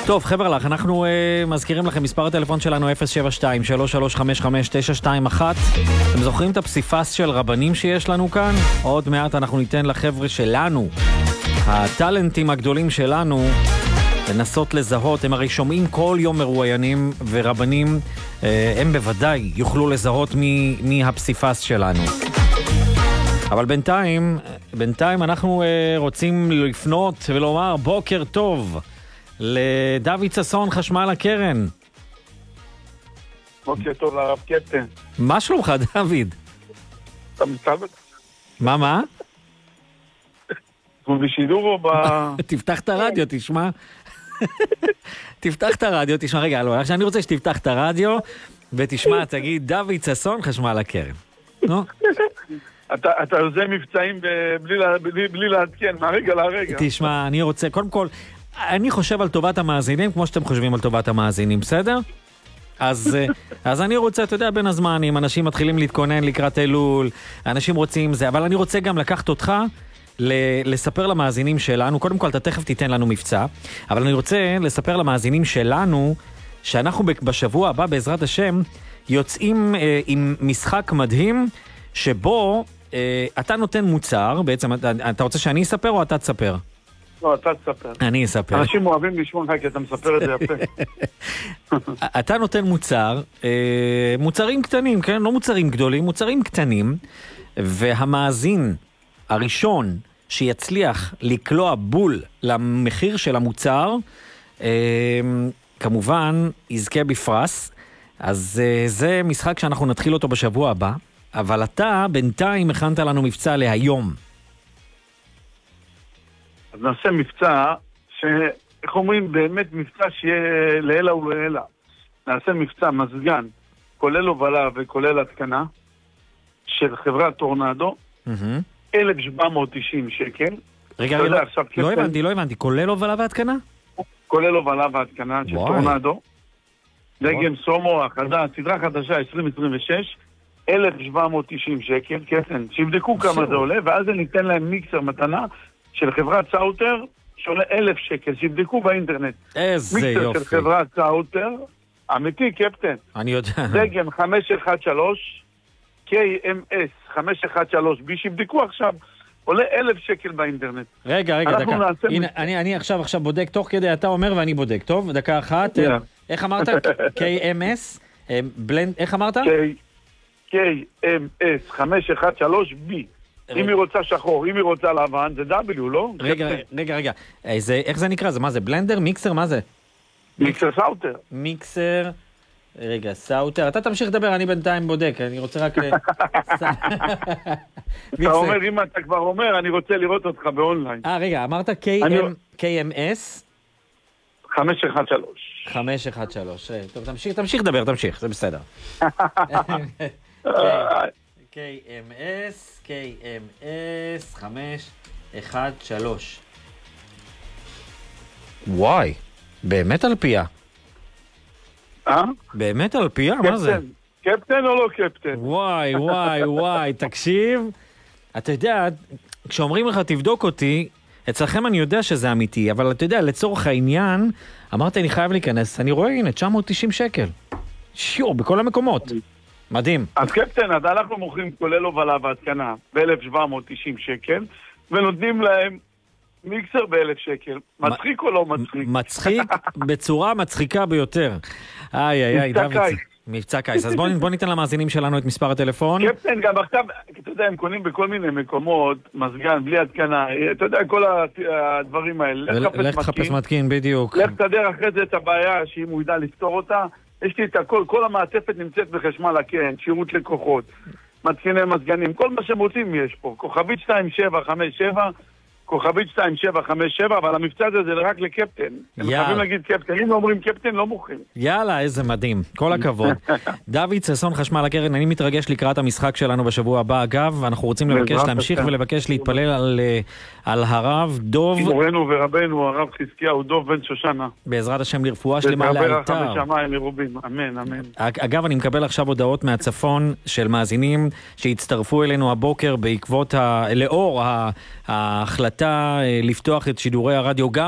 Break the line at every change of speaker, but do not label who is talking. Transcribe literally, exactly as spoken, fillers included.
טוב, חבר'ה לך, אנחנו uh, מזכירים לכם, מספר הטלפון שלנו אפס שבע שתיים שלוש שלוש חמש חמש תשע שתיים אחת. אתם זוכרים את הפסיפס של רבנים שיש לנו כאן? עוד מעט אנחנו ניתן לחבר'ה שלנו, הטלנטים הגדולים שלנו, לנסות לזהות. הם הרי שומעים כל יום מרואיינים ורבנים, uh, הם בוודאי יוכלו לזהות מי, מי הפסיפס שלנו. אבל בינתיים, בינתיים אנחנו uh, רוצים לפנות ולומר בוקר טוב לדוד ששון, חשמל הקרן.
בוקר טוב לרב קפטן.
מה שלומך, דוד?
אתה מסתלבט?
מה, מה?
הוא בשידור או ב...
תפתח את הרדיו, תשמע. תפתח את הרדיו, תשמע. רגע, לא, אני רוצה שתפתח את הרדיו ותשמע, תגיד, דוד ששון, חשמל הקרן. נו?
אתה, אתה עושה מבצעים בלי, בלי, בלי לעדכן, מהרגע להרגע.
תשמע, אני רוצה, קודם כל, אני חושב על טובת המאזינים, כמו שאתם חושבים על טובת המאזינים, בסדר? אז, אז אני רוצה, אתה יודע, בין הזמנים, אנשים מתחילים להתכונן לקראת אלול, אנשים רוצים זה, אבל אני רוצה גם לקחת אותך, לספר למאזינים שלנו, קודם כל אתה תכף תיתן לנו מבצע, אבל אני רוצה לספר למאזינים שלנו, שאנחנו בשבוע הבא, בעזרת השם, יוצאים אה, עם משחק מדהים, שבו אה, אתה נותן מוצר, בעצם אתה, אתה רוצה שאני אספר או אתה תספר?
לא, אתה תספר.
אני אספר.
אנשים אוהבים לשמוע לך כי אתה מספר את זה יפה.
אתה נותן מוצר, אה, מוצרים קטנים, כן? לא מוצרים גדולים, מוצרים קטנים, והמאזין הראשון שיצליח לקלוע בול למחיר של המוצר, אה, כמובן יזכה בפרס. אז אה, זה משחק שאנחנו נתחיל אותו בשבוע הבא, אבל אתה בינתיים הכנת לנו מבצע להיום.
אז נעשה מבצע, שאיך אומרים, באמת מבצע שיהיה לעילה ולעילה. נעשה מבצע מזגן, כולל הובלה וכולל התקנה, של חברת טורנדו, אלף שבע מאות תשעים שקל.
רגע, לא, לא הבנתי, לא הבנתי, כולל הובלה והתקנה?
כולל הובלה והתקנה של טורנדו. דגם סומו, החדש, סדרה חדשה עשרים עשרים ושש, אלף שבע מאות תשעים שקל, כן, שיבדקו כמה זה עולה, ואז ניתן להם מיקסר מתנה של חברת סאוטר, שעולה אלף שקל, שיבדקו באינטרנט.
איזה יופי.
מיקסר של חברת סאוטר, אמיתי, קפטן.
אני יודע.
דגם חמש אחת שלוש, קיי אם אס חמש אחת שלוש בי, שיבדקו עכשיו, עולה אלף שקל באינטרנט.
רגע, רגע, דקה. הנה, אני, אני עכשיו, עכשיו בודק, תוך כדי אתה אומר ואני בודק, טוב? דקה אחת. Yeah. איך אמרת? קיי אם אס? בלנד, איך אמרת?
קיי אם אס חמש אחת שלוש בי. אם היא רוצה שחור, אם היא רוצה לבן, זה W, לא?
רגע, רגע, רגע. איך זה נקרא? זה מה זה? בלנדר? מיקסר? מה זה?
מיקסר סאוטר.
מיקסר... רגע, סאוטר. אתה תמשיך לדבר, אני בינתיים בודק. אני רוצה רק...
אתה אומר, אם אתה כבר אומר, אני רוצה לראות אותך באונליין.
אה, רגע, אמרת קיי אם אס?
חמש אחת שלוש.
חמש אחת שלוש. טוב, תמשיך, תמשיך לדבר, תמשיך, זה בסדר. קיי אם אס, קיי אם אס, חמש אחת שלוש. וואי, באמת על פיה.
אה?
באמת על פיה? מה זה?
קפטן או לא קפטן?
וואי, וואי, וואי, תקשיב. אתה יודע, כשאומרים לך תבדוק אותי, אצלכם אני יודע שזה אמיתי, אבל אתה יודע, לצורך העניין, אמרתי אני חייב להיכנס, אני רואה, הנה, תשע מאות תשעים שקל. שיור, בכל המקומות. מדהים.
אז קפטן, אז אנחנו מוכרים כולל הובלה והתקנה ב-אלף שבע מאות תשעים שקל, ונותנים להם מיקסר ב-אלף שקל. מצחיק או לא מצחיק?
מצחיק בצורה מצחיקה ביותר. איי, איי, איי, דוד. מבצע קיץ. אז בוא ניתן למאזינים שלנו את מספר הטלפון.
קפטן, גם עכשיו, אתה יודע, הם קונים בכל מיני מקומות, מזגן, בלי התקנה, אתה יודע, כל הדברים האלה.
לך תחפש מתקין, בדיוק.
לך תדר אחרי זה את הבעיה, שאם הוא ידע לפתור אותה, יש לי את הכל, כל המעטפת נמצאת בחשמל הקרן, שירות לקוחות, מתקיני מזגנים, כל מה שהם רוצים יש פה. כוכבית שתיים שבע חמש שבע, כוכבית שתיים שבע חמש שבע, אבל המבצע הזה זה רק לקפטן. הם חייבים להגיד קפטן, אם לא אומרים קפטן לא מוכרים.
יאללה, איזה מדהים, כל הכבוד. דוד ששון, חשמל הקרן, אני מתרגש לקראת המשחק שלנו בשבוע הבא. אגב, אנחנו רוצים לבקש, להמשיך ולבקש להתפלל על, על הרב דוב.
מורנו ורבנו, הרב חזקיהו, דוב בן שושנה.
בעזרת השם לרפואה שלמה לאלתר.
ורחמי שמיים מרובים, אמן, אמן.
אגב, אני מקבל עכשיו הודעות מהצפון של מאזינים שהצטרפו אלינו הבוקר בעקבות, ה... לאור ההחלטה לפתוח את שידורי הרדיו גם